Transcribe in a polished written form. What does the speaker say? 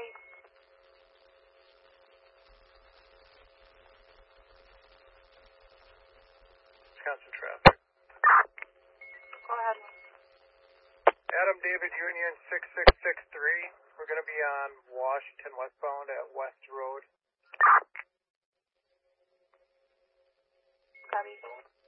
Wisconsin traffic. Go ahead. Adam David Union 6663. We're going to be on Washington westbound at West Road. Copy.